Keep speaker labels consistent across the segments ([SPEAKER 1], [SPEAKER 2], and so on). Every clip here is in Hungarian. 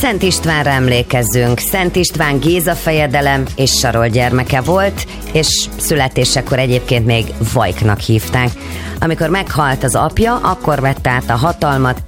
[SPEAKER 1] Szent Istvánra emlékezzünk. Szent István Géza fejedelem és Sarol gyermeke volt, és születésekor egyébként még Vajknak hívták. Amikor meghalt az apja, akkor vette át a hatalmat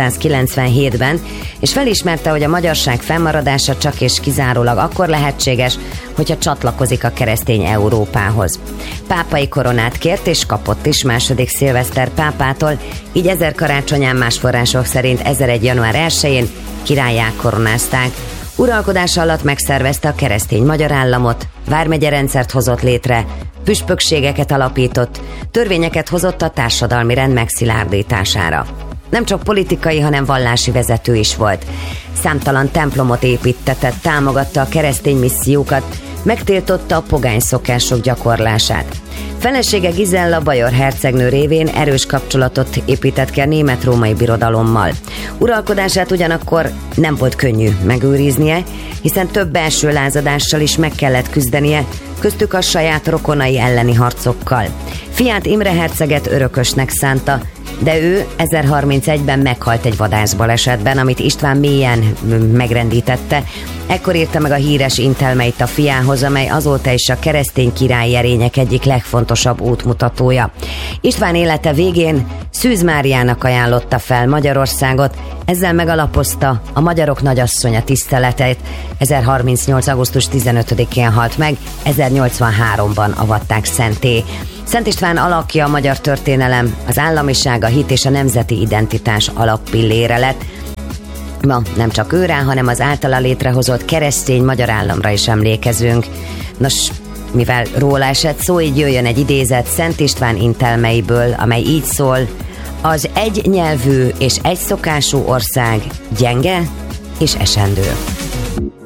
[SPEAKER 1] 997-ben, és felismerte, hogy a magyarság fennmaradása csak és kizárólag akkor lehetséges, hogyha csatlakozik a keresztény Európához. Pápai koronát kért és kapott is második Szilveszter pápától, így 1000 karácsonyán, más források szerint 1001. január 1-én királlyá koronázták. Uralkodása alatt megszervezte a keresztény magyar államot, vármegyerendszert hozott létre, püspökségeket alapított, törvényeket hozott a társadalmi rend megszilárdítására. Nem csak politikai, hanem vallási vezető is volt. Számtalan templomot építtetett, támogatta a keresztény missziókat, megtiltotta a pogány szokások gyakorlását. Felesége Gizella bajor hercegnő révén erős kapcsolatot épített ki a német-római birodalommal. Uralkodását ugyanakkor nem volt könnyű megőriznie, hiszen több belső lázadással is meg kellett küzdenie, köztük a saját rokonai elleni harcokkal. Fiát Imre herceget örökösnek szánta, de ő 1031-ben meghalt egy vadászbalesetben, amit István mélyen megrendítette. Ekkor írta meg a híres intelmeit a fiához, amely azóta is a keresztény királyi erények egyik legfontosabb útmutatója. István élete végén Szűz Máriának ajánlotta fel Magyarországot, ezzel megalapozta a magyarok nagyasszonya tiszteletét. 1038. augusztus 15-én halt meg, 1083-ban avatták szentté. Szent István alakja a magyar történelem, az államiság, a hit és a nemzeti identitás alappillére lett. Ma nem csak őrá, hanem az általa létrehozott keresztény magyar államra is emlékezünk. Nos, mivel róla esett szó, így jöjjön egy idézet Szent István intelmeiből, amely így szól: az egynyelvű és egyszokású ország gyenge és esendő.